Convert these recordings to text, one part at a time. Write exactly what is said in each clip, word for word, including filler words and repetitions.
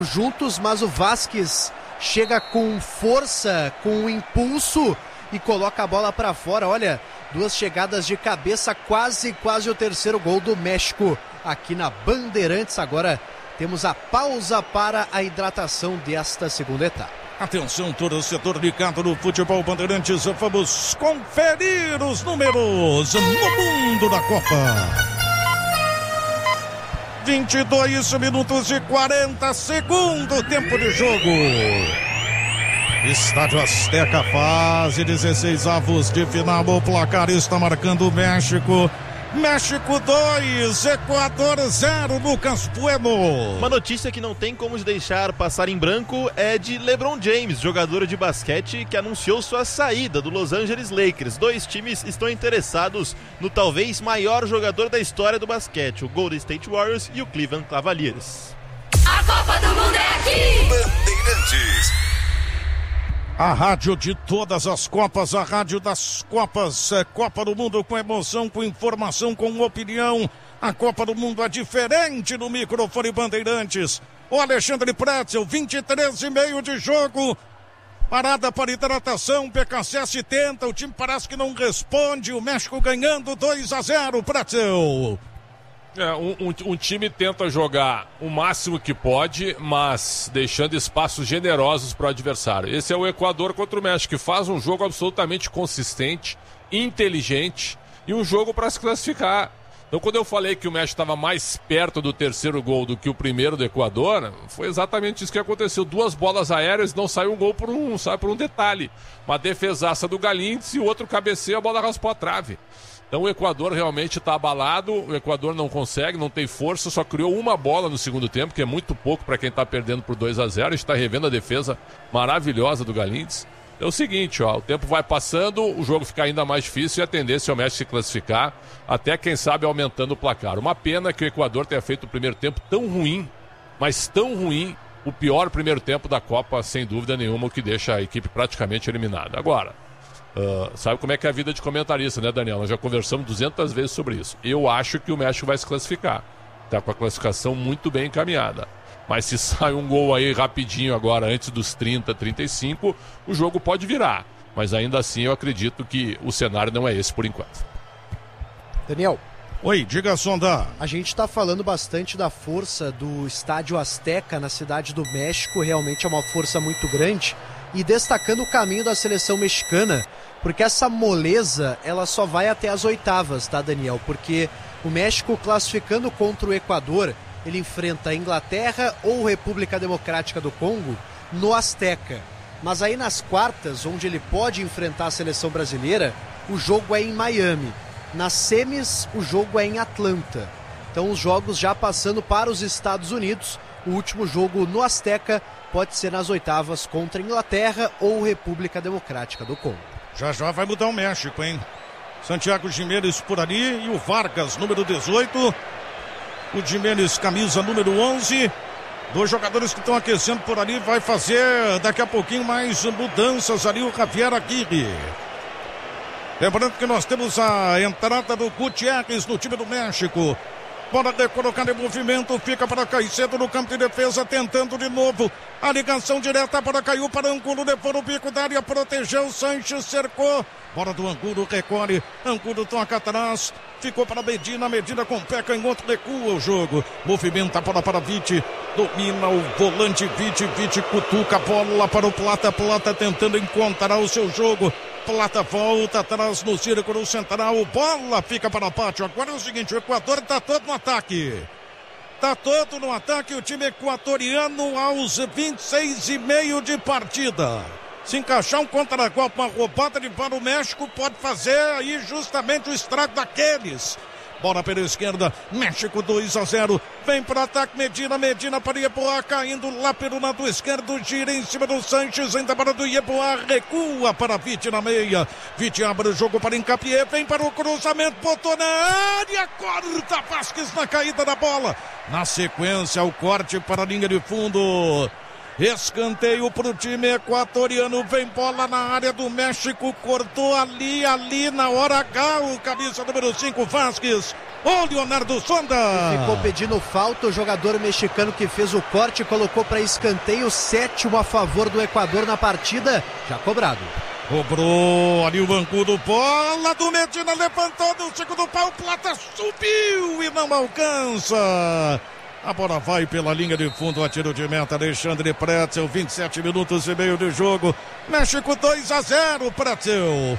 juntos, mas o Vasquez chega com força, com impulso e coloca a bola para fora. Olha, duas chegadas de cabeça, quase, quase o terceiro gol do México aqui na Bandeirantes. Agora temos a pausa para a hidratação desta segunda etapa. Atenção, torcedor ligado no Futebol Bandeirantes, vamos conferir os números no mundo da Copa. vinte e dois minutos e quarenta segundos, tempo de jogo. Estádio Azteca, fase dezesseis avos de final. O placar está marcando o México. México dois, Equador zero, Lucas Bueno. Uma notícia que não tem como deixar passar em branco é de LeBron James, jogador de basquete que anunciou sua saída do Los Angeles Lakers. Dois times estão interessados no talvez maior jogador da história do basquete, o Golden State Warriors e o Cleveland Cavaliers. A Copa do Mundo é aqui! Bandeirantes. A rádio de todas as Copas, a rádio das Copas, é Copa do Mundo com emoção, com informação, com opinião. A Copa do Mundo é diferente no microfone Bandeirantes. O Alexandre Pretzel, vinte e três e meio de jogo. Parada para hidratação, P K C S tenta, o time parece que não responde. O México ganhando dois a zero, Pretzel. É, um, um, um time tenta jogar o máximo que pode, mas deixando espaços generosos para o adversário. Esse é o Equador contra o México, que faz um jogo absolutamente consistente, inteligente e um jogo para se classificar. Então, quando eu falei que o México estava mais perto do terceiro gol do que o primeiro do Equador, foi exatamente isso que aconteceu. Duas bolas aéreas, não saiu um gol por um, sabe, por um detalhe. Uma defesaça do Galíndez e o outro cabeceio, a bola raspou a trave. Então o Equador realmente está abalado, o Equador não consegue, não tem força, só criou uma bola no segundo tempo, que é muito pouco para quem está perdendo por dois a zero. A gente está revendo a defesa maravilhosa do Galíndez. É o seguinte, ó, o tempo vai passando, o jogo fica ainda mais difícil e a tendência é o México se classificar, até quem sabe aumentando o placar. Uma pena que o Equador tenha feito o primeiro tempo tão ruim, mas tão ruim, o pior primeiro tempo da Copa, sem dúvida nenhuma, o que deixa a equipe praticamente eliminada. Agora, Uh, sabe como é que é a vida de comentarista, né, Daniel? Nós já conversamos duzentas vezes sobre isso. Eu acho que o México vai se classificar. Tá com a classificação muito bem encaminhada. Mas se sai um gol aí rapidinho agora, antes dos trinta, trinta e cinco, o jogo pode virar. Mas ainda assim eu acredito que o cenário não é esse por enquanto. Daniel. Oi, diga, Sonda. A gente está falando bastante da força do Estádio Azteca na cidade do México. Realmente é uma força muito grande. E destacando o caminho da seleção mexicana, porque essa moleza, ela só vai até as oitavas, tá, Daniel? Porque o México, classificando contra o Equador, ele enfrenta a Inglaterra ou República Democrática do Congo no Azteca. Mas aí nas quartas, onde ele pode enfrentar a seleção brasileira, o jogo é em Miami. Nas semis, o jogo é em Atlanta. Então os jogos já passando para os Estados Unidos. O último jogo no Azteca pode ser nas oitavas contra a Inglaterra ou República Democrática do Congo. Já já vai mudar o México, hein? Santiago Giménez por ali e o Vargas, número dezoito. O Giménez, camisa número onze. Dois jogadores que estão aquecendo por ali. Vai fazer daqui a pouquinho mais mudanças ali o Javier Aguirre. Lembrando que nós temos a entrada do Gutierrez no time do México. Bola de colocar em movimento, fica para Caicedo no campo de defesa, tentando de novo. A ligação direta para Caiu, para Angulo, levou no bico da área, protegeu, Sanches cercou. Bola do Angulo, recolhe, Angulo toca atrás, ficou para Medina, Medina com pé canhoto, recua o jogo. Movimenta a bola para Vitti, domina o volante Vitti, Vitti cutuca a bola para o Plata, Plata tentando encontrar o seu jogo. Plata volta atrás no círculo central, bola fica para o pátio. Agora é o seguinte, o Equador está todo no ataque. Está todo no ataque o time equatoriano aos vinte e seis e meio de partida. Se encaixar um contra-golpe, uma roubada de para o México, pode fazer aí justamente o estrago daqueles. Bola pela esquerda, México dois a zero, vem para o ataque Medina, Medina para Yeboah, caindo lá pelo lado esquerdo, gira em cima do Sanches, ainda para do Yeboah, recua para Vitti na meia, Vitti abre o jogo para Hincapié, vem para o cruzamento, botou na área, corta Vasquez na caída da bola, na sequência o corte para a linha de fundo. Escanteio para o time equatoriano, vem bola na área do México, cortou ali, ali na hora H, o camisa número cinco, Vasquez, o Leonardo Sonda. Ficou pedindo falta, o jogador mexicano que fez o corte colocou para escanteio, sétimo a favor do Equador na partida, já cobrado. Cobrou ali o Bancudo, bola do Medina, levantou do segundo pau, Plata subiu e não alcança. A bola vai pela linha de fundo, a tiro de meta, Alexandre Pretzel, vinte e sete minutos e meio de jogo. México dois a zero, Pretzel.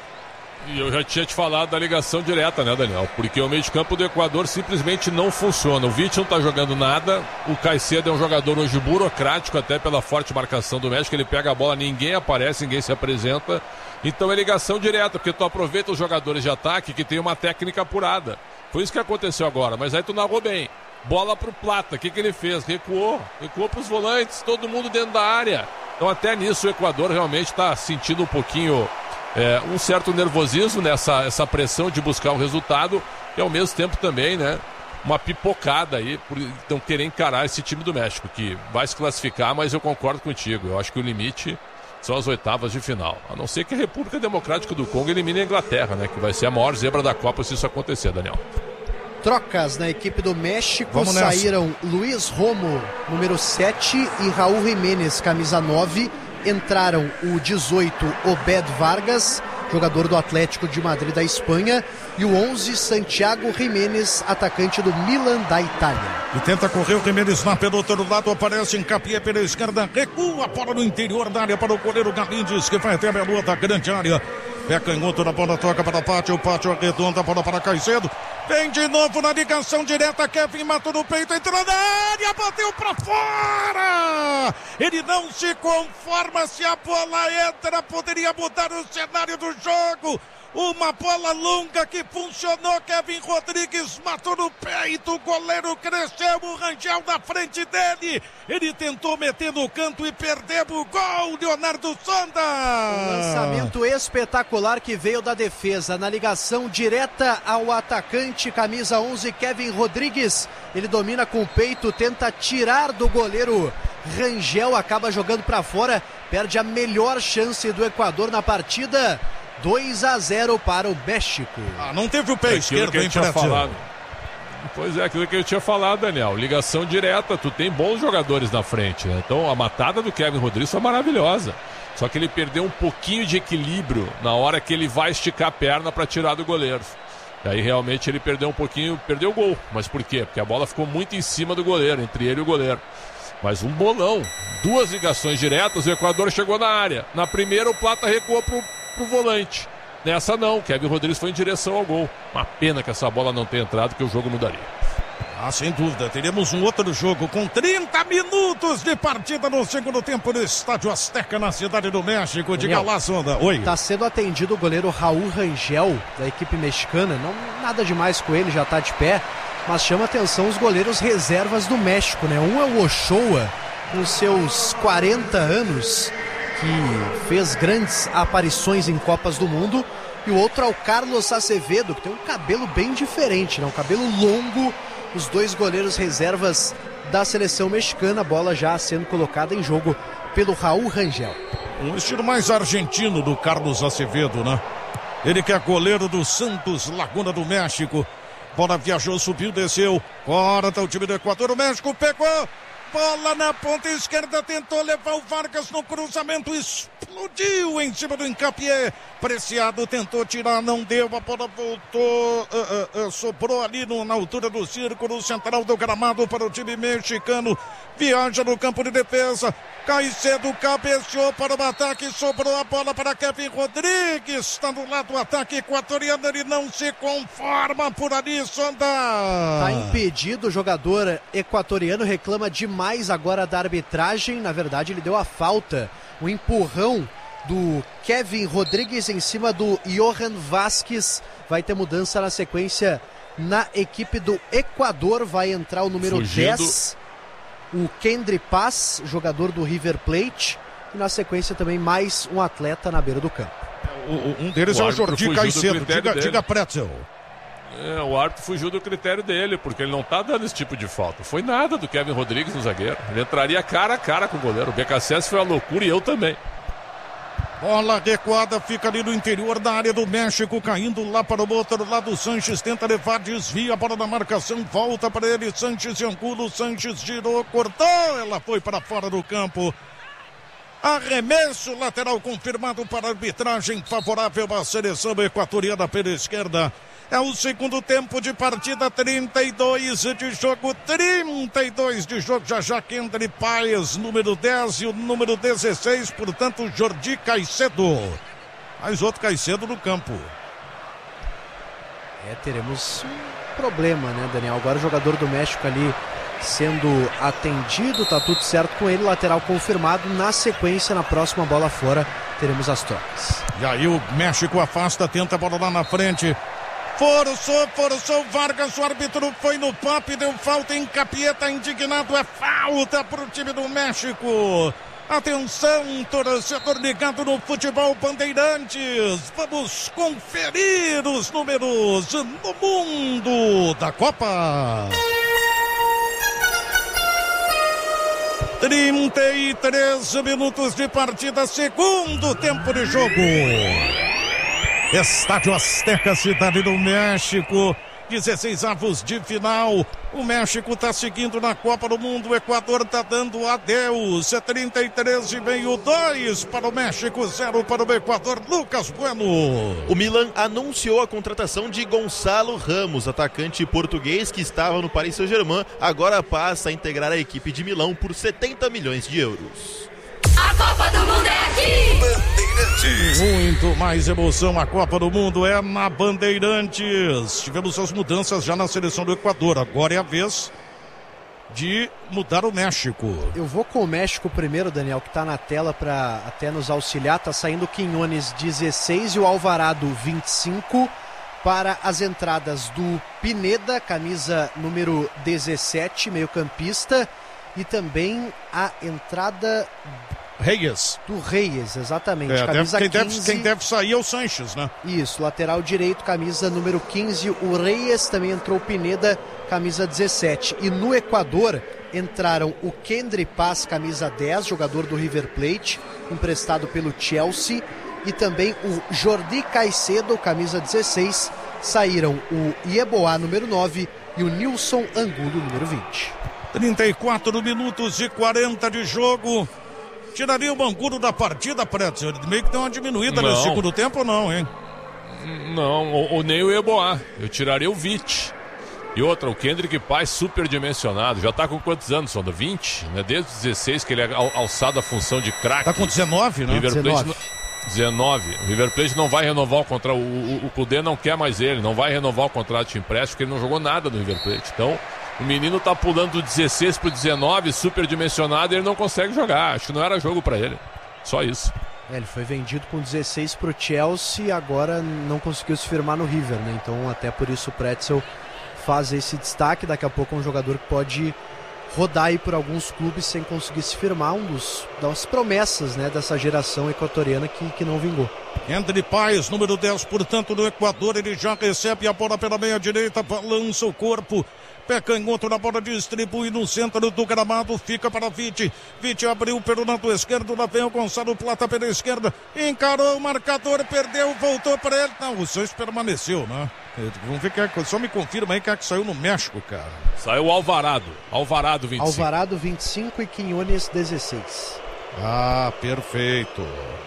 E eu já tinha te falado da ligação direta, né, Daniel? Porque o meio de campo do Equador simplesmente não funciona. O Vítor não tá jogando nada. O Caicedo é um jogador hoje burocrático, até pela forte marcação do México. Ele pega a bola, ninguém aparece, ninguém se apresenta. Então é ligação direta, porque tu aproveita os jogadores de ataque que tem uma técnica apurada. Foi isso que aconteceu agora, mas aí tu narrou bem. Bola pro Plata, o que, que ele fez? Recuou, recuou pros volantes, todo mundo dentro da área. Então até nisso o Equador realmente está sentindo um pouquinho... É, um certo nervosismo nessa essa pressão de buscar o resultado e ao mesmo tempo também, né, uma pipocada aí por então querer encarar esse time do México, que vai se classificar, mas eu concordo contigo, eu acho que o limite são as oitavas de final, a não ser que a República Democrática do Congo elimine a Inglaterra, né, que vai ser a maior zebra da Copa se isso acontecer, Daniel. Trocas na equipe do México, saíram Luiz Romo, número sete, e Raul Jiménez, camisa nove. Entraram o dezoito, Obed Vargas, jogador do Atlético de Madrid da Espanha, e o onze, Santiago Jiménez, atacante do Milan da Itália. E tenta correr o Jiménez lá pelo outro lado, aparece em Capié pela esquerda, recua para no interior da área para o goleiro Galindes, que vai até a meia da grande área. É canhoto na bola, toca para o Pátio, o Pátio arredonda a bola para Caicedo. Vem de novo na ligação direta, Kevin matou no peito, entrou na área, bateu para fora! Ele não se conforma, se a bola entra, poderia mudar o cenário do jogo. Uma bola longa que funcionou, Kevin Rodrigues matou no peito, o goleiro cresceu, o Rangel na frente dele. Ele tentou meter no canto e perdeu o gol, Leonardo Sonda. Um lançamento espetacular que veio da defesa, na ligação direta ao atacante, camisa onze, Kevin Rodrigues. Ele domina com o peito, tenta tirar do goleiro Rangel, acaba jogando para fora, perde a melhor chance do Equador na partida. dois a zero para o México. Ah, não teve o pé é esquerdo, que hein, tinha falado. Pois é, aquilo que eu tinha falado, Daniel. Ligação direta, tu tem bons jogadores na frente, né? Então a matada do Kevin Rodrigues foi maravilhosa. Só que ele perdeu um pouquinho de equilíbrio na hora que ele vai esticar a perna para tirar do goleiro. E aí realmente ele perdeu um pouquinho, perdeu o gol. Mas por quê? Porque a bola ficou muito em cima do goleiro, entre ele e o goleiro. Mas um bolão, duas ligações diretas, o Equador chegou na área. Na primeira o Plata recuou pro pro volante. Nessa não, Kevin Rodrigues foi em direção ao gol. Uma pena que essa bola não tenha entrado, que o jogo mudaria. Ah, sem dúvida, teremos um outro jogo com trinta minutos de partida no segundo tempo no Estádio Azteca, na Cidade do México. Diga lá, Sonda. Oi. Está sendo atendido o goleiro Raul Rangel, da equipe mexicana. Não nada demais com ele, já está de pé, mas chama atenção os goleiros reservas do México, né? Um é o Ochoa, com seus quarenta anos, que fez grandes aparições em Copas do Mundo, e o outro é o Carlos Acevedo, que tem um cabelo bem diferente, né? Um cabelo longo. Os dois goleiros reservas da seleção mexicana, a bola já sendo colocada em jogo pelo Raul Rangel. Um estilo mais argentino do Carlos Acevedo, né? Ele que é goleiro do Santos Laguna do México. Bola viajou, subiu, desceu. Corta o time do Equador, o México pegou. Bola na ponta esquerda, tentou levar o Vargas no cruzamento, explodiu em cima do Encapié. Preciado tentou tirar, não deu, a bola voltou, uh, uh, uh, sobrou ali no, na altura do círculo central do gramado para o time mexicano. Viaja no campo de defesa, Caicedo cabeceou para o ataque, sobrou a bola para Kevin Rodrigues, está no lado do ataque equatoriano, ele não se conforma por ali, Sonda. Está impedido, o jogador equatoriano reclama demais agora da arbitragem, na verdade ele deu a falta, o empurrão do Kevin Rodrigues em cima do Johan Vázquez. Vai ter mudança na sequência na equipe do Equador, vai entrar o número Fugindo. dez, o Kendry Paz, jogador do River Plate, e na sequência também mais um atleta na beira do campo. Um deles o é o Jordi Caicedo, diga, diga Pretzel. É, o árbitro fugiu do critério dele, porque ele não está dando esse tipo de falta. Foi nada do Kevin Rodrigues no zagueiro. Ele entraria cara a cara com o goleiro. O B K C S foi uma loucura e eu também. Bola recuada, fica ali no interior da área do México, caindo lá para o outro lado. Sanches tenta levar, desvia a bola na marcação, volta para ele. Sanches e Angulo. Sanches girou, cortou, ela foi para fora do campo. Arremesso lateral confirmado para a arbitragem favorável à seleção equatoriana pela esquerda. É o segundo tempo de partida, trinta e dois de jogo, trinta e dois de jogo. Já já Kendry Páez, número dez, e o número dezesseis, portanto, Jordi Caicedo. Mais outro Caicedo no campo. É, teremos um problema, né, Daniel? Agora o jogador do México ali sendo atendido, tá tudo certo com ele, lateral confirmado. Na sequência, na próxima bola fora, teremos as trocas. E aí o México afasta, tenta a bola lá na frente. Forçou, forçou Vargas, o árbitro foi no pop, deu falta em Capieta, indignado, é falta pro time do México. Atenção, torcedor ligado no futebol Bandeirantes, vamos conferir os números no mundo da Copa. trinta e três minutos de partida, segundo tempo de jogo. Estádio Azteca, cidade do México, dezesseis avos de final. O México está seguindo na Copa do Mundo, o Equador está dando adeus. É trinta e três e meio, dois para o México, zero para o Equador. Lucas Bueno. O Milan anunciou a contratação de Gonçalo Ramos, atacante português que estava no Paris Saint-Germain, agora passa a integrar a equipe de Milão por setenta milhões de euros. A Copa do Mundo é aqui! Bandeirantes. Muito mais emoção, a Copa do Mundo é na Bandeirantes. Tivemos as mudanças já na seleção do Equador, agora é a vez de mudar o México. Eu vou com o México primeiro, Daniel, que tá na tela para até nos auxiliar. Tá saindo o Quinones dezesseis e o Alvarado vinte e cinco para as entradas do Pineda, camisa número dezessete, meio campista, e também a entrada Reyes. Do Reyes, exatamente. É, camisa deve, quem, quinze... deve, quem deve sair é o Sanches, né? Isso, lateral direito, camisa número quinze, o Reyes. Também entrou o Pineda, camisa dezessete. E no Equador entraram o Kendry Páez, camisa dez, jogador do River Plate, emprestado pelo Chelsea. E também o Jordi Caicedo, camisa dezesseis. Saíram o Yeboah, número nove, e o Nilson Angulo, número vinte. trinta e quatro minutos e quarenta de jogo. Tiraria o Angulo da partida, Pretzel? Ele meio que deu uma diminuída não. no segundo tempo ou não, hein? Não, ou, ou nem o Yeboah. Eu tiraria o Vite. E outra, o Kendrick Páez superdimensionado. Já tá com quantos anos, Sonda? vinte? Né? Desde os dezesseis que ele é alçado a função de craque. Tá com dezenove, né? River dezenove. Plate, dezenove. O River Plate não vai renovar o contrato. O, o, o Kudê não quer mais ele. Não vai renovar o contrato de empréstimo porque ele não jogou nada no River Plate. Então, o menino tá pulando do dezesseis pro dezenove, superdimensionado, e ele não consegue jogar. Acho que não era jogo pra ele. Só isso. É, ele foi vendido com dezesseis pro Chelsea e agora não conseguiu se firmar no River, né? Então até por isso o Pretzel faz esse destaque. Daqui a pouco é um jogador que pode rodar aí por alguns clubes sem conseguir se firmar. Um dos, das promessas, né, dessa geração equatoriana que, que não vingou. Kendry Páez, número dez, portanto, no Equador, ele já recebe a bola pela meia direita, balança o corpo. Pé canhoto na bola, distribui no centro do gramado, fica para Vite. Vite abriu pelo lado esquerdo, lá vem o Gonçalo Plata pela esquerda. Encarou o marcador, perdeu, voltou para ele. Não, o Santos permaneceu, né? Vamos ver quem é que... Só me confirma aí quem é que saiu no México, cara. Saiu o Alvarado. Alvarado vinte e cinco. Alvarado vinte e cinco e Quinones dezesseis. Ah, perfeito.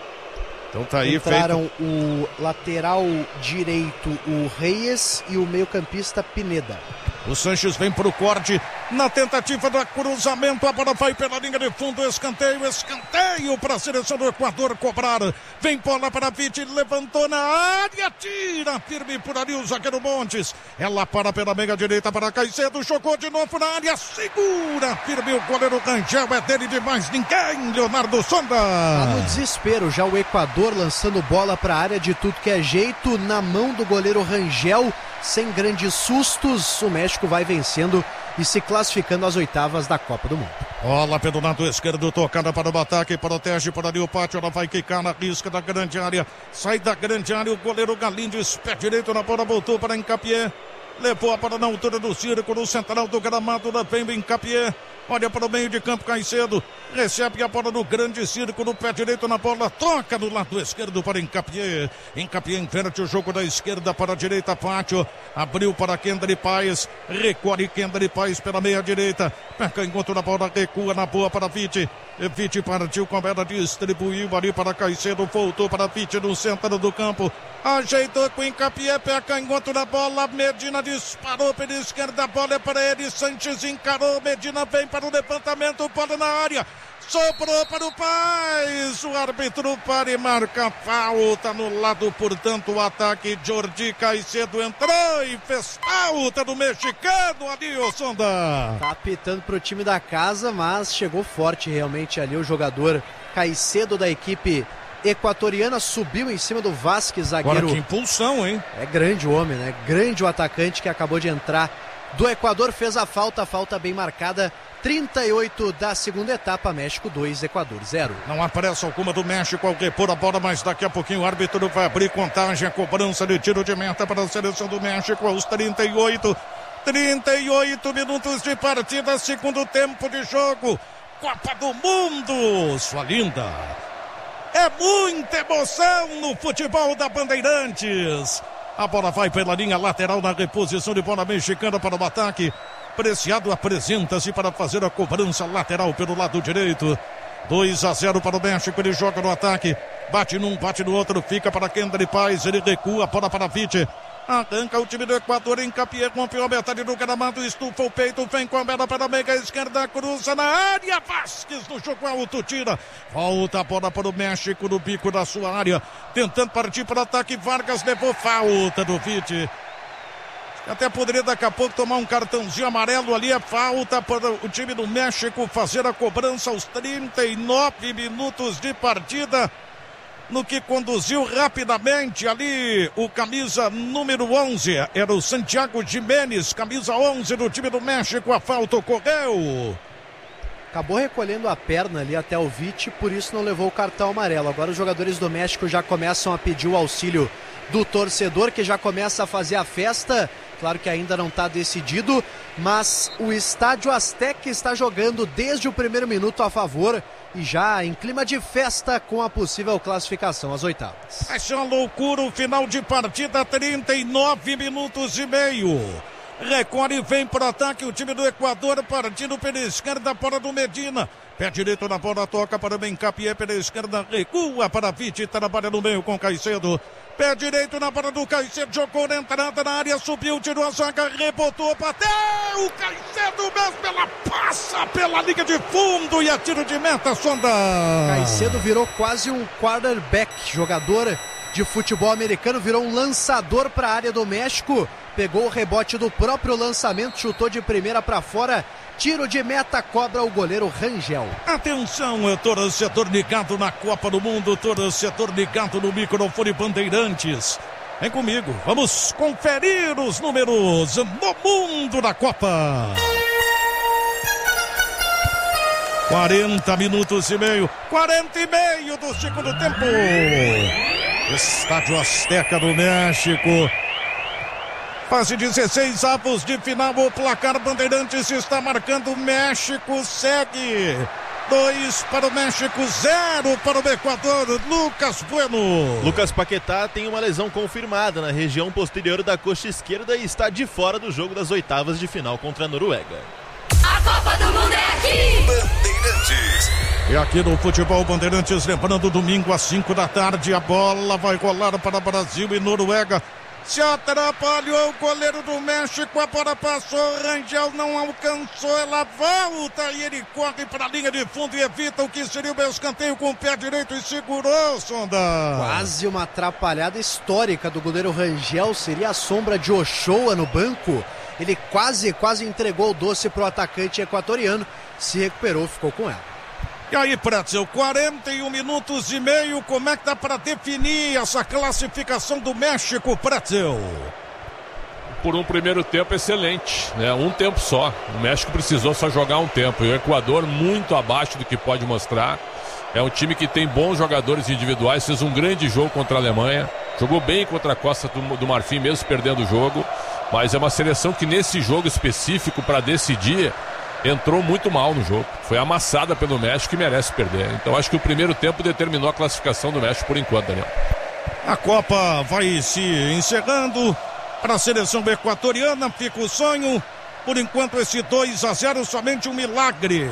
Então tá aí Entraram feito... o lateral direito, o Reyes, e o meio-campista Pineda. O Sanches vem pro corte, na tentativa do cruzamento, a bola vai pela linha de fundo, escanteio, escanteio para a seleção do Equador cobrar. Vem bola para Vite, levantou na área, tira firme por ali o zagueiro Montes. Ela para pela meia direita para Caicedo, jogou de novo na área, segura firme o goleiro Rangel, é dele de mais ninguém, Leonardo Sonda. Tá no desespero já o Equador, lançando bola para a área de tudo que é jeito, na mão do goleiro Rangel. Sem grandes sustos, o México vai vencendo e se classificando às oitavas da Copa do Mundo. Bola pelo lado esquerdo, tocada para o ataque, protege por ali o pátio, ela vai quicar na risca da grande área, sai da grande área, o goleiro Galindes, pé direito na bola, voltou para Encapié, levou a bola na altura do círculo central do gramado, lá vem o Encapié, Olha para o meio de campo, Caicedo. Recebe a bola no grande círculo, pé direito na bola, toca do lado esquerdo para Hincapié. Hincapié inverte o jogo da esquerda para a direita, Pátio. Abriu para Kendry Paes. Recolhe Kendry Paes pela meia direita. Perca enquanto na bola, recua na boa para Vitti. Vitti partiu com a bola, distribuiu ali para Caicedo. Voltou para Vitti no centro do campo. Ajeitou com Hincapié, perca enquanto na bola. Medina disparou pela esquerda, a bola é para ele. Sanches encarou, Medina vem para o levantamento, bola na área. Sobrou para o Paes, o árbitro para e marca falta no lado, portanto o ataque. Jordi Caicedo entrou e fez falta do mexicano ali, o Sonda. Tá apitando pro time da casa, mas chegou forte realmente ali o jogador Caicedo da equipe equatoriana, subiu em cima do Vasquez, zagueiro. Agora que impulsão, hein? É grande o homem, né? Grande o atacante que acabou de entrar do Equador, fez a falta, a falta bem marcada. trinta e oito da segunda etapa, México dois, Equador zero. Não aparece alguma do México ao repor a bola, mas daqui a pouquinho o árbitro vai abrir contagem, a cobrança de tiro de meta para a seleção do México aos trinta e oito. trinta e oito minutos de partida, segundo tempo de jogo. Copa do Mundo, sua linda. É muita emoção no futebol da Bandeirantes. A bola vai pela linha lateral na reposição de bola mexicana para o ataque. Preciado apresenta-se para fazer a cobrança lateral pelo lado direito. dois a zero para o México, ele joga no ataque. Bate num, bate no outro, fica para Kendry Paes, ele recua, a bola para Vitti. Arranca o time do Equador, Hincapié rompe a metade do gramado, estufa o peito, vem com a bola para a meia esquerda, cruza na área, Vasquez no jogo alto, tira. Volta a bola para o México no bico da sua área, tentando partir para o ataque, Vargas levou falta do Vitti. Até poderia daqui a pouco tomar um cartãozinho amarelo ali, é falta para o time do México fazer a cobrança aos trinta e nove minutos de partida, no que conduziu rapidamente ali o camisa número onze, era o Santiago Jiménez, camisa onze do time do México, a falta ocorreu. Acabou recolhendo a perna ali até o Vitti, por isso não levou o cartão amarelo. Agora os jogadores do México já começam a pedir o auxílio do torcedor, que já começa a fazer a festa. Claro que ainda não está decidido, mas o Estádio Azteca está jogando desde o primeiro minuto a favor e já em clima de festa com a possível classificação às oitavas. Vai ser uma loucura o final de partida, trinta e nove minutos e meio. Recolhe, vem para o ataque o time do Equador, partindo pela esquerda, bola do Medina. Pé direito na bola, toca para o Hincapié pela esquerda, recua para Vitti, trabalha no meio com Caicedo. Pé direito na bola do Caicedo, jogou na entrada na área, subiu, tirou a zaga, rebotou, bateu, o Caicedo mesmo, ela passa pela linha de fundo e é tiro de meta, Sonda. Caicedo virou quase um quarterback, jogador de futebol americano, virou um lançador para a área do México, pegou o rebote do próprio lançamento, chutou de primeira para fora. Tiro de meta, cobra o goleiro Rangel. Atenção, é torcedor ligado na Copa do Mundo, torcedor ligado no microfone Bandeirantes. Vem comigo, vamos conferir os números no mundo da Copa. quarenta minutos e meio, quarenta e meio do segundo tempo. Estádio Azteca do México. Fase dezesseis, avos de final, o placar Bandeirantes está marcando, o México segue. Dois para o México, zero para o Equador. Lucas Bueno. Lucas Paquetá tem uma lesão confirmada na região posterior da coxa esquerda e está de fora do jogo das oitavas de final contra a Noruega. A Copa do Mundo é aqui. Bandeirantes. E aqui no Futebol Bandeirantes, lembrando, domingo às cinco da tarde, a bola vai rolar para Brasil e Noruega. Se atrapalhou o goleiro do México, a bola passou, Rangel não alcançou, ela volta e ele corre para a linha de fundo e evita o que seria o escanteio com o pé direito e segurou, Sonda. Quase uma atrapalhada histórica do goleiro Rangel, seria a sombra de Ochoa no banco. Ele quase, quase entregou o doce para o atacante equatoriano, se recuperou, ficou com ela. E aí, Pretzel, quarenta e um minutos e meio, como é que dá para definir essa classificação do México, Pretzel? Por um primeiro tempo excelente, né? Um tempo só. O México precisou só jogar um tempo. E o Equador muito abaixo do que pode mostrar. É um time que tem bons jogadores individuais, fez um grande jogo contra a Alemanha. Jogou bem contra a Costa do, do Marfim, mesmo perdendo o jogo. Mas é uma seleção que nesse jogo específico, para decidir, entrou muito mal no jogo. Foi amassada pelo México e merece perder. Então acho que o primeiro tempo determinou a classificação do México por enquanto, Daniel. A Copa vai se encerrando para a seleção equatoriana. Fica o sonho. Por enquanto esse dois a zero somente um milagre.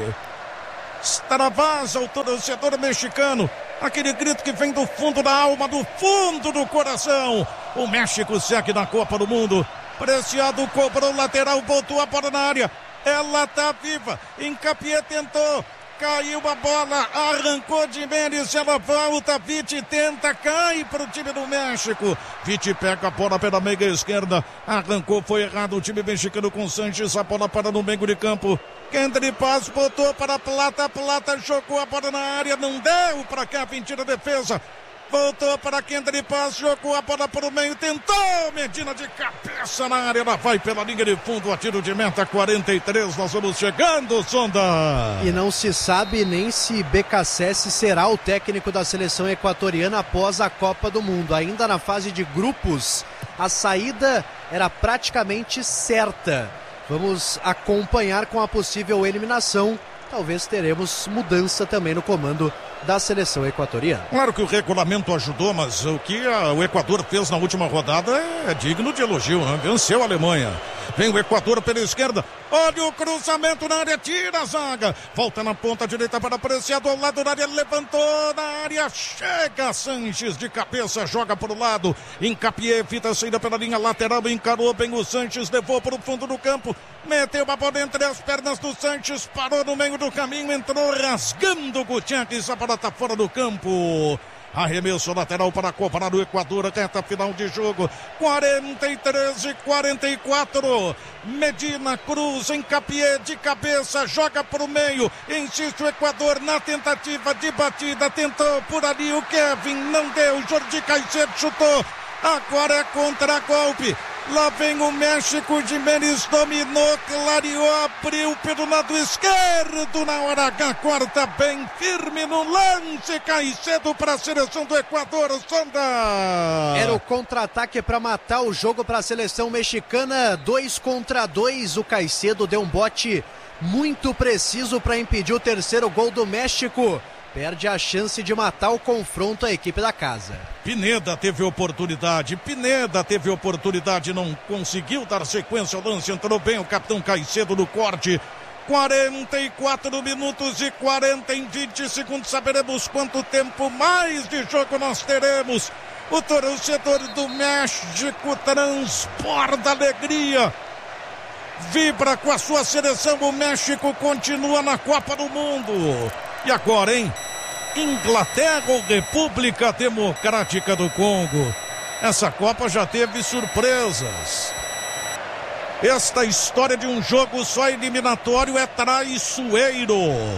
Extravasa o torcedor mexicano. Aquele grito que vem do fundo da alma, do fundo do coração. O México segue na Copa do Mundo. Preciado cobrou o lateral, botou a bola na área. Ela tá viva. Hincapié tentou. Caiu a bola, arrancou de Mendes, ela volta, Vite tenta, cai para o time do México. Vite pega a bola pela meia esquerda, arrancou, foi errado o time mexicano com Sanches, a bola para no meio de campo. Kendry Paz botou para Plata, Plata jogou a bola na área, não deu para Kevin, tira a defesa. Voltou para Kendry Paz, jogou a bola para o meio, tentou Medina de cabeça na área, ela vai pela linha de fundo, a tiro de meta, quarenta e três, nós vamos chegando, Sonda. E não se sabe nem se Beccacece será o técnico da seleção equatoriana após a Copa do Mundo. Ainda na fase de grupos, a saída era praticamente certa. Vamos acompanhar com a possível eliminação. Talvez teremos mudança também no comando da seleção equatoriana. Claro que o regulamento ajudou, mas o que a, o Equador fez na última rodada é digno de elogio, né? Venceu a Alemanha. Vem o Equador pela esquerda. Olha o cruzamento na área, tira a zaga. Volta na ponta direita para Preciado, ao lado da área, levantou na área, chega Sanches de cabeça, joga para o lado. Hincapié, fita a saída pela linha lateral, encarou bem o Sanches, levou para o fundo do campo, meteu a bola entre as pernas do Sanches, parou no meio do caminho, entrou rasgando o Gutiérrez, a bola está fora do campo. Arremesso lateral para a Copa do Equador, reta final de jogo, quarenta e três e quarenta e quatro. Medina Cruz, Hincapié de cabeça, joga para o meio, insiste o Equador na tentativa de batida, tentou por ali o Kevin, não deu, Jordi Caicedo chutou, agora é contra-golpe. Lá vem o México, de Mendes dominou, clareou, abriu pelo lado esquerdo, na hora H, corta bem firme no lance, Caicedo para a seleção do Equador, Sonda. Era o contra-ataque para matar o jogo para a seleção mexicana, dois contra dois, o Caicedo deu um bote muito preciso para impedir o terceiro gol do México. Perde a chance de matar o confronto à equipe da casa. Pineda teve oportunidade, Pineda teve oportunidade, não conseguiu dar sequência ao lance, entrou bem o capitão Caicedo no corte. quarenta e quatro minutos e quarenta em vinte segundos, saberemos quanto tempo mais de jogo nós teremos. O torcedor do México transporta alegria, vibra com a sua seleção, o México continua na Copa do Mundo. E agora, hein? Inglaterra ou República Democrática do Congo? Essa Copa já teve surpresas. Esta história de um jogo só eliminatório é traiçoeiro.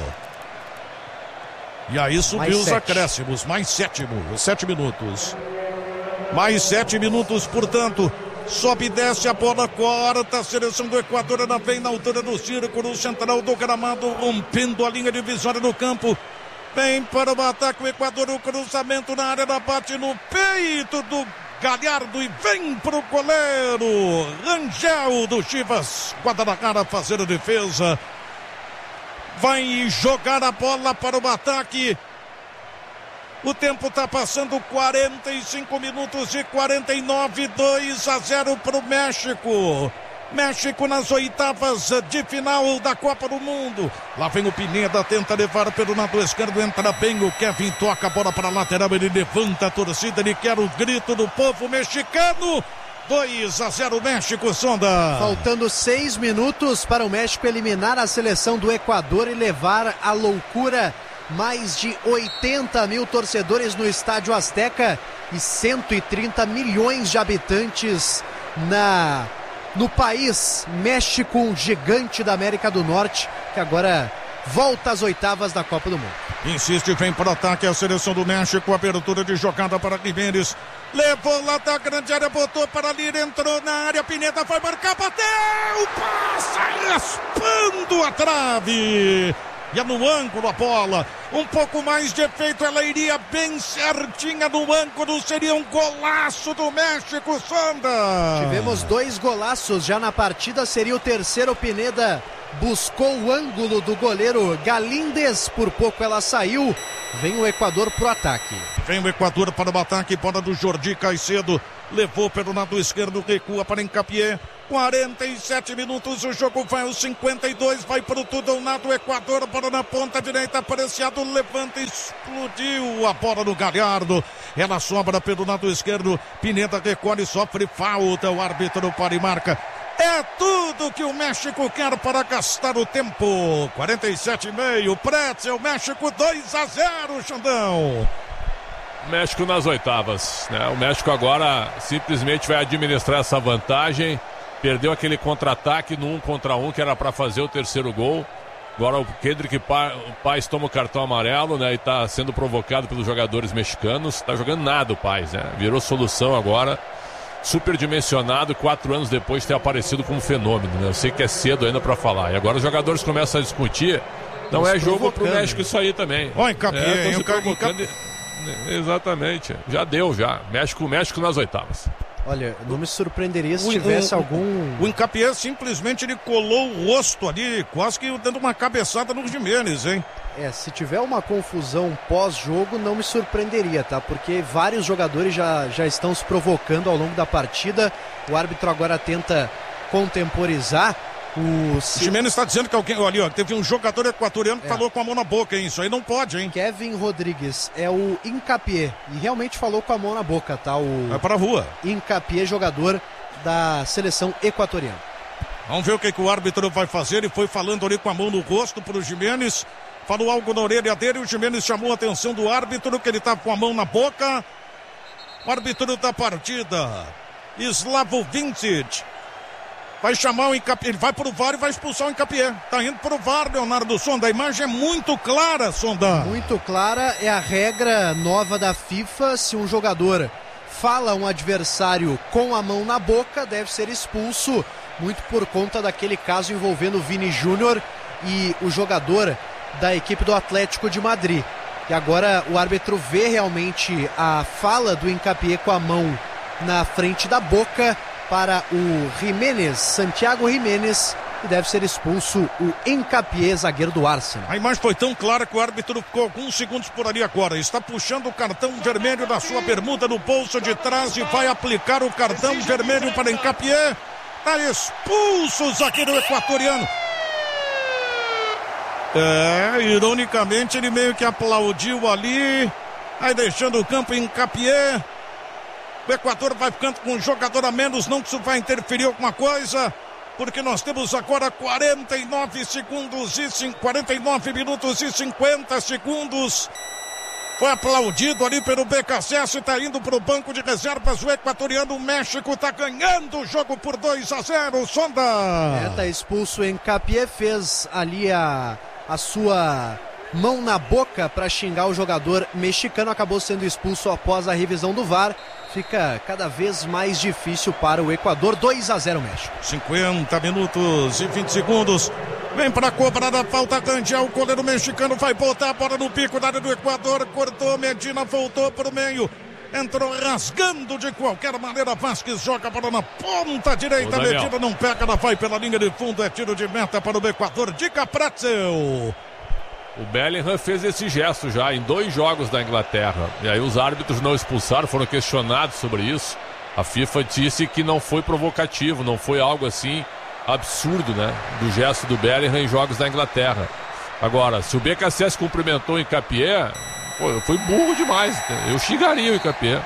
E aí subiu os acréscimos, mais sete, sete minutos. Mais sete minutos, portanto. Sobe e desce a bola, corta a seleção do Equador, ela vem na altura do círculo central do gramado, rompendo a linha divisória do campo. Vem para o ataque o Equador, o cruzamento na área, ela bate no peito do Galhardo e vem para o goleiro Rangel do Chivas Guadalajara fazer a defesa. Vai jogar a bola para o ataque. O tempo está passando, quarenta e cinco minutos e quarenta e nove, dois a zero para o México. México nas oitavas de final da Copa do Mundo. Lá vem o Pineda, tenta levar pelo lado esquerdo, entra bem o Kevin, toca a bola para a lateral, ele levanta a torcida, ele quer o grito do povo mexicano. dois a zero México, Sonda. Faltando seis minutos para o México eliminar a seleção do Equador e levar a loucura. Mais de oitenta mil torcedores no Estádio Azteca e cento e trinta milhões de habitantes na, no país. México, um gigante da América do Norte, que agora volta às oitavas da Copa do Mundo. Insiste, vem para o ataque a seleção do México, abertura de jogada para Jimenez. Levou lá da grande área, botou para ali, entrou na área, Pineda foi marcar, bateu, passa raspando a trave. E é no ângulo a bola. um pouco mais de efeito, ela iria bem certinha no ângulo, seria um golaço do México, Sonda. Tivemos dois golaços já na partida, seria o terceiro. Pineda buscou o ângulo do goleiro Galíndez, por pouco ela saiu. Vem o Equador pro ataque. Vem o Equador para o ataque, bola do Jordi Caicedo, levou pelo lado esquerdo, recua para Hincapié. quarenta e sete minutos, o jogo vai aos cinquenta e dois, vai para o tudo nado, Equador, bola na ponta direita, Preciado, levanta, explodiu a bola do Galhardo, ela sobra pelo lado esquerdo, Pineda recolhe, sofre falta, o árbitro para e marca. É tudo que o México quer para gastar o tempo. quarenta e sete e meio, Pretzel, México dois a zero, Xandão. México nas oitavas, né? O México agora simplesmente vai administrar essa vantagem. Perdeu aquele contra-ataque no um contra um que era para fazer o terceiro gol. Agora o Kendrick Páez toma o cartão amarelo, né? E tá sendo provocado pelos jogadores mexicanos. Tá jogando nada o Páez, né? Virou solução agora. Superdimensionado, quatro anos depois de ter aparecido como fenômeno, né? Eu sei que é cedo ainda para falar. E agora os jogadores começam a discutir. Não Nos é jogo pro México isso aí também. Ó, Hincapié, é, provocando... Exatamente. Já deu, já. México, México nas oitavas. Olha, não me surpreenderia se o, tivesse o, algum... O Hincapié simplesmente ele colou o rosto ali, quase que dando uma cabeçada no Giménez, hein? É, se tiver uma confusão pós-jogo, não me surpreenderia, tá? Porque vários jogadores já, já estão se provocando ao longo da partida. O árbitro agora tenta contemporizar. O Giménez está dizendo que alguém ali, ó, teve um jogador equatoriano que é. falou com a mão na boca, hein? Isso aí não pode, hein? Kevin Rodrigues é o Hincapié e realmente falou com a mão na boca, tá? O é pra rua. Hincapié, jogador da seleção equatoriana. Vamos ver o que, que o árbitro vai fazer. Ele foi falando ali com a mão no rosto pro Giménez. Falou algo na orelha dele, o Giménez chamou a atenção do árbitro, que ele tá com a mão na boca. O árbitro da partida, Slavo Vincic, vai chamar o Hincapié, ele vai pro V A R e vai expulsar o Hincapié. Tá indo pro V A R, Leonardo Sonda. A imagem é muito clara, Sonda. Muito clara, é a regra nova da FIFA. Se um jogador fala um adversário com a mão na boca, deve ser expulso. Muito por conta daquele caso envolvendo o Vini Júnior e o jogador da equipe do Atlético de Madrid. E agora o árbitro vê realmente a fala do Hincapié com a mão na frente da boca para o Giménez, Santiago Giménez, e deve ser expulso o Hincapié, zagueiro do Arsenal. A imagem foi tão clara que o árbitro ficou alguns segundos por ali agora. Está puxando o cartão vermelho da sua bermuda no bolso de trás e vai aplicar o cartão vermelho para Hincapié. Está expulso o zagueiro equatoriano. É, ironicamente ele meio que aplaudiu ali, aí deixando o campo em Hincapié. O Equador vai ficando com um jogador a menos, não que isso vai interferir alguma coisa, porque nós temos agora quarenta e nove segundos e quarenta e nove minutos e cinquenta segundos. Foi aplaudido ali pelo B K S S, está indo para o banco de reservas o equatoriano. O México está ganhando o jogo por dois a zero, Sonda. É, tá expulso o Hincapié, fez ali a, a sua mão na boca para xingar o jogador mexicano, acabou sendo expulso após a revisão do V A R. Fica cada vez mais difícil para o Equador. Dois a zero México. cinquenta minutos e vinte segundos. Vem para cobrar a falta grande. O goleiro mexicano vai botar a bola no pico da área do Equador. Cortou, Medina voltou para o meio. Entrou rasgando de qualquer maneira. Vasquez joga a bola na ponta direita. Medina não pega, ela vai pela linha de fundo. É tiro de meta para o Equador. Dica Pretzel. O Bellingham fez esse gesto já em dois jogos da Inglaterra. E aí os árbitros não expulsaram, foram questionados sobre isso. A FIFA disse que não foi provocativo, não foi algo assim absurdo, né? Do gesto do Bellingham em jogos da Inglaterra. Agora, se o B K S S cumprimentou o Hincapié, pô, foi burro demais. Eu xingaria o Hincapié.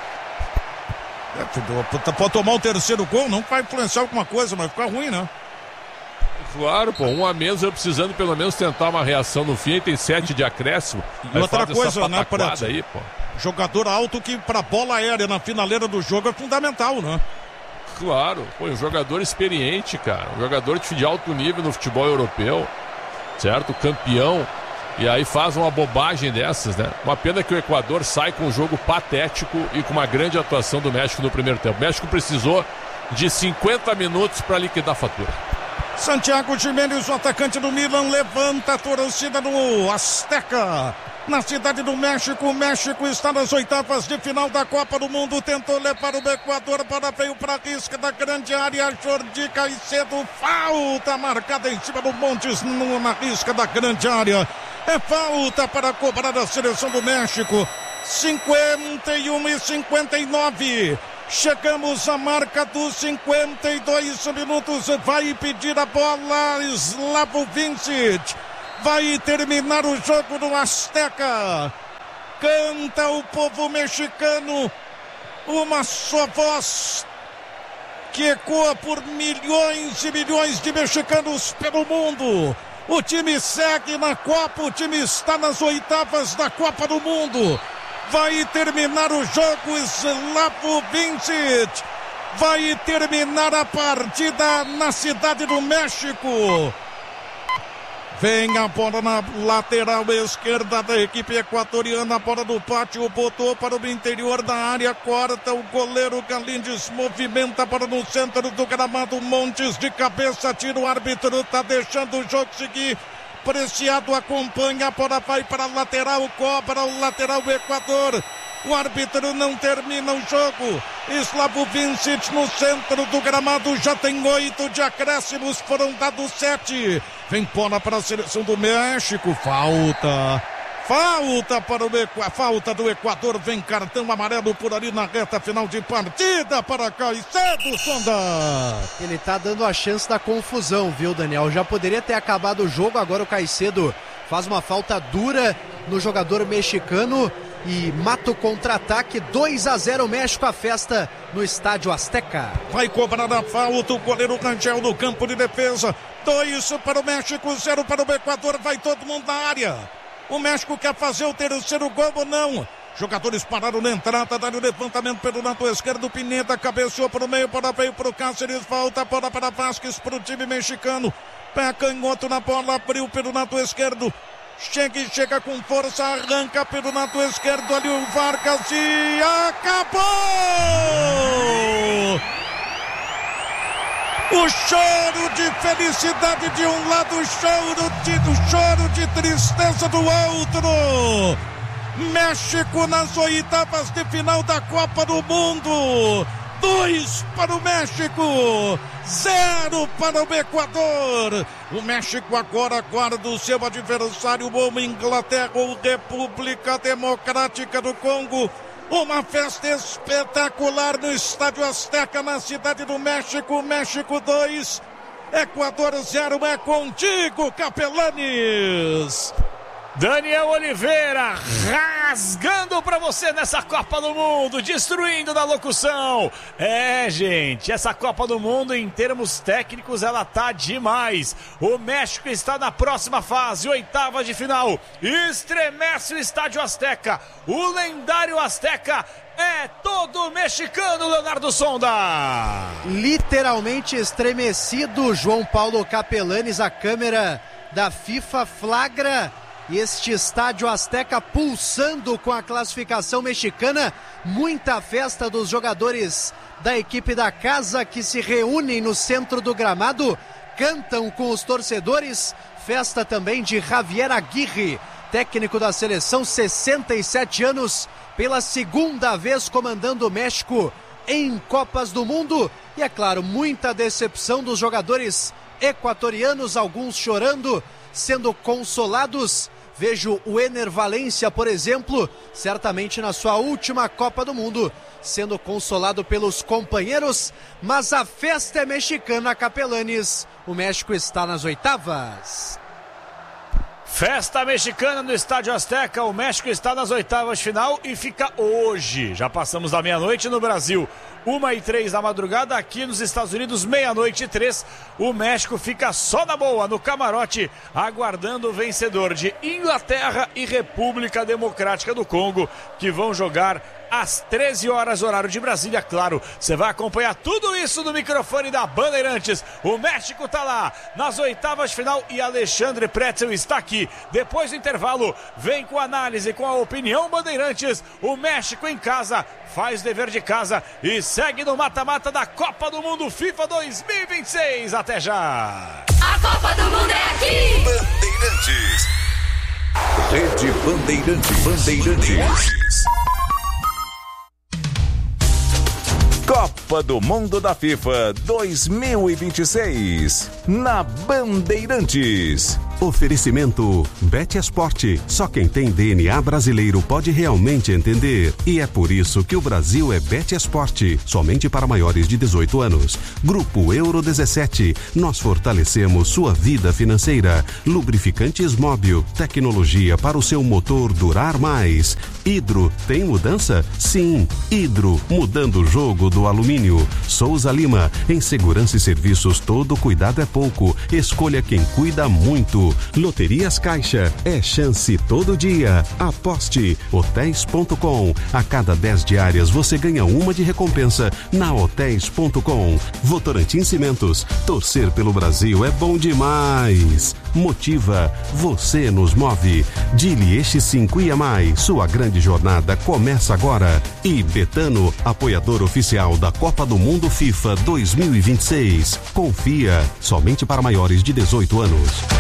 É, pode tomar o terceiro gol, não vai influenciar alguma coisa, mas fica ruim, né? Claro, pô, um a menos, eu precisando pelo menos tentar uma reação no fim, tem sete de acréscimo. E outra coisa, né, Prato? Aí, pô. Jogador alto que pra bola aérea na finaleira do jogo é fundamental, né? Claro, pô, um jogador experiente, cara, um jogador de alto nível no futebol europeu, certo? Campeão, e aí faz uma bobagem dessas, né? Uma pena que o Equador sai com um jogo patético e com uma grande atuação do México no primeiro tempo. O México precisou de cinquenta minutos para liquidar a fatura. Santiago Giménez, o atacante do Milan, levanta a torcida no Azteca. na cidade do México. O México está nas oitavas de final da Copa do Mundo. Tentou levar o Equador, para veio para a risca da grande área. Jordi Caicedo, falta marcada em cima do Montes, na risca da grande área. É falta para cobrar a seleção do México. cinquenta e um e cinquenta e nove. Chegamos à marca dos cinquenta e dois minutos. Vai pedir a bola Slavo Vincic. Vai terminar o jogo no Azteca. Canta o povo mexicano. Uma só voz que ecoa por milhões e milhões de mexicanos pelo mundo. O time segue na Copa. O time está nas oitavas da Copa do Mundo. Vai terminar o jogo Slavo Vincic. Vai terminar a partida na cidade do México. Vem a bola na lateral esquerda da equipe equatoriana. A bola do pátio, botou para o interior da área. Corta o goleiro Galindes. Movimenta para no centro do gramado. Montes de cabeça, tira o árbitro. Tá deixando o jogo seguir. Preciado acompanha, a bola vai para a lateral, cobra o lateral do Equador. O árbitro não termina o jogo. Slavo Vincic no centro do gramado, já tem oito de acréscimos, foram dados sete. Vem bola para a seleção do México, falta. Falta para o Equador, falta do Equador, vem cartão amarelo por ali na reta final de partida para Caicedo, Sonda. Ele tá dando a chance da confusão, viu, Daniel? Já poderia ter acabado o jogo, agora o Caicedo faz uma falta dura no jogador mexicano e mata o contra-ataque. Dois a zero México, a festa no Estádio Azteca. Vai cobrar a falta o goleiro Rangel no campo de defesa. Dois para o México, zero para o Equador, vai todo mundo na área. O México quer fazer o terceiro gol ou não? Jogadores pararam na entrada, dá o levantamento pelo lado esquerdo. Pineda cabeceou para o meio, para veio para o Cáceres. Volta bola para Vasquez, para o time mexicano. Pé canhoto na bola, abriu pelo lado esquerdo. Chega e chega com força, arranca pelo lado esquerdo ali o Vargas e acabou! O choro de felicidade de um lado, o choro de, o choro de tristeza do outro. México nas oitavas de final da Copa do Mundo. Dois para o México, zero para o Equador. O México agora aguarda o seu adversário, ou Inglaterra ou República Democrática do Congo. Uma festa espetacular no Estádio Azteca, na cidade do México. México dois, Equador zero. É contigo, Capelanes. Daniel Oliveira rasgando pra você nessa Copa do Mundo, destruindo na locução. É, gente, essa Copa do Mundo em termos técnicos ela tá demais. O México está na próxima fase, oitava de final. Estremece o Estádio Azteca. O lendário Azteca é todo mexicano, Leonardo Sonda. Literalmente estremecido, João Paulo Capelanes. A câmera da FIFA flagra este Estádio Azteca pulsando com a classificação mexicana. Muita festa dos jogadores da equipe da casa que se reúnem no centro do gramado, cantam com os torcedores. Festa também de Javier Aguirre, técnico da seleção, sessenta e sete anos, pela segunda vez comandando o México em Copas do Mundo. E é claro, muita decepção dos jogadores equatorianos, alguns chorando, sendo consolados. Vejo o Ener Valencia, por exemplo, certamente na sua última Copa do Mundo, sendo consolado pelos companheiros, mas a festa é mexicana, Capelanes. O México está nas oitavas. Festa mexicana no Estádio Azteca, o México está nas oitavas de final e fica hoje. Já passamos da meia-noite no Brasil, uma e três da madrugada, aqui nos Estados Unidos, meia-noite e três. O México fica só na boa, no camarote, aguardando o vencedor de Inglaterra e República Democrática do Congo, que vão jogar às treze horas, horário de Brasília. Claro, você vai acompanhar tudo isso no microfone da Bandeirantes. O México tá lá nas oitavas de final e Alexandre Pretzel está aqui. Depois do intervalo, vem com análise, com a opinião Bandeirantes. O México em casa faz dever de casa e segue no mata-mata da Copa do Mundo FIFA dois mil e vinte e seis. Até já! A Copa do Mundo é aqui! Bandeirantes. Rede Bandeirantes. Bandeirantes. Copa do Mundo da FIFA dois mil e vinte e seis, na Bandeirantes. Oferecimento Bet Esporte. Só quem tem D N A brasileiro pode realmente entender. E é por isso que o Brasil é Bet Esporte. Somente para maiores de dezoito anos. Grupo Euro dezessete. Nós fortalecemos sua vida financeira. Lubrificantes Móbil. Tecnologia para o seu motor durar mais. Hidro. Tem mudança? Sim. Hidro. Mudando o jogo do alumínio. Souza Lima. Em segurança e serviços, todo cuidado é pouco. Escolha quem cuida muito. Loterias Caixa, é chance todo dia. Aposte. hotéis ponto com. A cada dez diárias você ganha uma de recompensa na hotéis ponto com. Votorantim Cimentos, torcer pelo Brasil é bom demais. Motiva, você nos move. Dili Eixo cinco I A M I, sua grande jornada começa agora. E Betano, apoiador oficial da Copa do Mundo FIFA dois mil e vinte e seis. Confia, somente para maiores de dezoito anos.